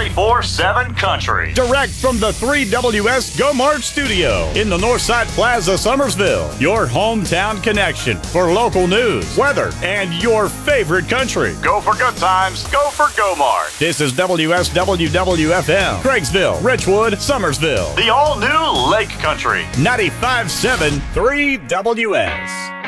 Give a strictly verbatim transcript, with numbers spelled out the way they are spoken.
twenty-four seven Country. Direct from the three W S Go March studio in the Northside Plaza, Summersville. Your hometown connection for local news, weather, and your favorite country. Go for good times. Go for Go March. This is W S W W F M, Craigsville, Richwood, Summersville. The all-new Lake Country. ninety-five point seven three W S.